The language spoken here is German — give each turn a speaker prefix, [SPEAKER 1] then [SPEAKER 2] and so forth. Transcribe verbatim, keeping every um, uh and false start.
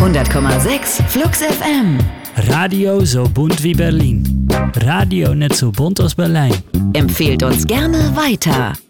[SPEAKER 1] hundert Komma sechs Flux F M.
[SPEAKER 2] Radio so bunt wie Berlin. Radio nicht so bunt als Berlin.
[SPEAKER 1] Empfehlt uns gerne weiter.